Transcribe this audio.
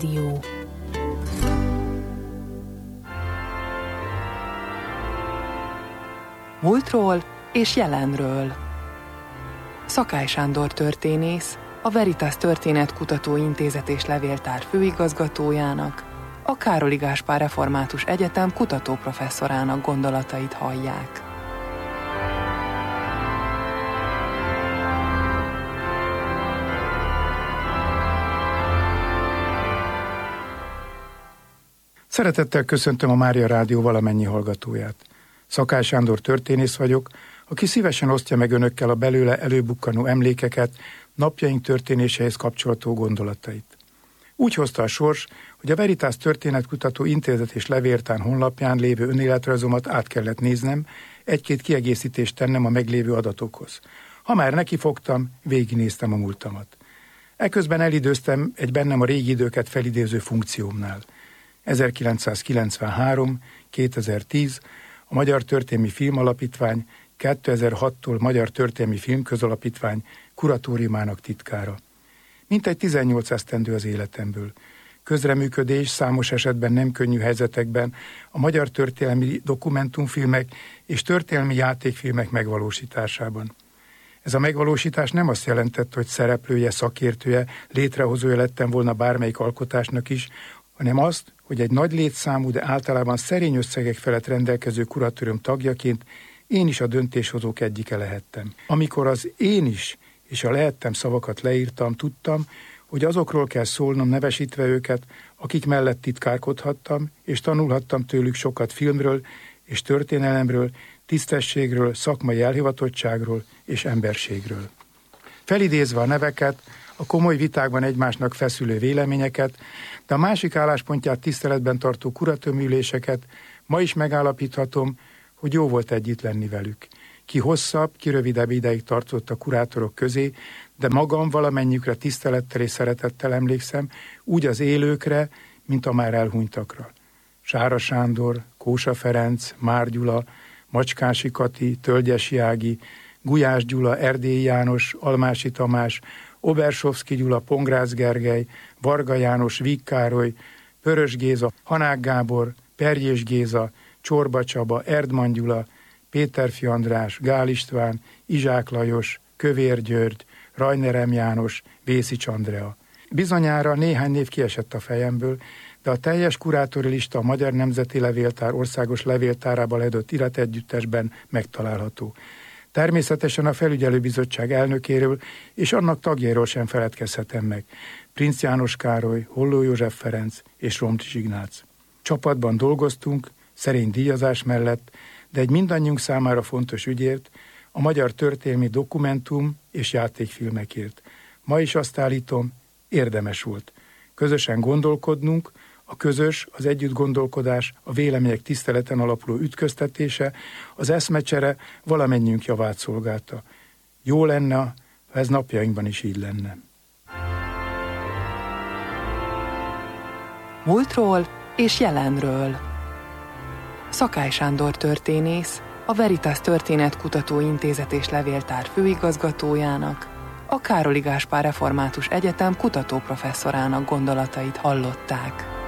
Rádió. Múltról és jelenről. Szakály Sándor történész, a Veritas Történetkutató Intézet és Levéltár főigazgatójának, a Károli Gáspár Református Egyetem kutatóprofesszorának gondolatait hallják. Szeretettel köszöntöm a Mária Rádió valamennyi hallgatóját. Szakály Sándor történész vagyok, aki szívesen osztja meg önökkel a belőle előbukkanó emlékeket, napjaink történéséhez kapcsolható gondolatait. Úgy hozta a sors, hogy a Veritas Történetkutató Intézet és Levéltár honlapján lévő önéletrajzomat át kellett néznem, egy-két kiegészítést tennem a meglévő adatokhoz. Ha már nekifogtam, végignéztem a múltamat. Eközben elidőztem egy bennem a régi időket felidéző funkciómnál. 1993-2010 a Magyar Történelmi Filmalapítvány, 2006-tól Magyar Történelmi Filmközalapítvány kuratóriumának titkára. Mintegy 18 esztendő az életemből. Közreműködés számos esetben nem könnyű helyzetekben a magyar történelmi dokumentumfilmek és történelmi játékfilmek megvalósításában. Ez a megvalósítás nem azt jelentett, hogy szereplője, szakértője, létrehozója lettem volna bármelyik alkotásnak is, hanem azt, hogy egy nagy létszámú, de általában szerény összegek felett rendelkező kuratórium tagjaként én is a döntéshozók egyike lehettem. Amikor az én is és a lehettem szavakat leírtam, tudtam, hogy azokról kell szólnom nevesítve őket, akik mellett titkárkodhattam, és tanulhattam tőlük sokat filmről és történelemről, tisztességről, szakmai elhivatottságról és emberségről. Felidézve a neveket, a komoly vitákban egymásnak feszülő véleményeket, de a másik álláspontját tiszteletben tartó kuratóriumüléseket, ma is megállapíthatom, hogy jó volt együtt lenni velük. Ki hosszabb, ki rövidebb ideig tartott a kurátorok közé, de magam valamennyikre tisztelettel és szeretettel emlékszem, úgy az élőkre, mint a már elhunytakra. Sára Sándor, Kósa Ferenc, Már Gyula, Macskási Kati, Tölgyesi Ági, Gulyás Gyula, Erdélyi János, Almási Tamás, Obersovszky Gyula, Pongrácz Gergely, Varga János, Víg Károly, Pörös Géza, Hanák Gábor, Perjés Géza, Csorba Csaba, Erdmann Gyula, Péterfi András, Gál István, Izsák Lajos, Kövér György, Rajner M. János, Vészics Andrea. Bizonyára néhány név kiesett a fejemből, de a teljes kurátori lista a Magyar Nemzeti Levéltár országos levéltárába ledött irategyüttesben megtalálható. Természetesen a felügyelőbizottság elnökéről és annak tagjairól sem feledkezhetem meg. Princ János Károly, Holló József Ferenc és Romtis Ignác. Csapatban dolgoztunk, szerény díjazás mellett, de egy mindannyiunk számára fontos ügyért, a magyar történelmi dokumentum és játékfilmekért. Ma is azt állítom, érdemes volt. Közösen gondolkodnunk, a közös, az együtt gondolkodás, a vélemények tiszteleten alapuló ütköztetése, az eszmecsere valamennyiünk javát szolgálta. Jó lenne, ha ez napjainkban is így lenne. Múltról és jelenről. Szakály Sándor történész, a Veritas Történetkutató Intézet és Levéltár főigazgatójának, a Károli Gáspár Református Egyetem kutatóprofesszorának gondolatait hallották.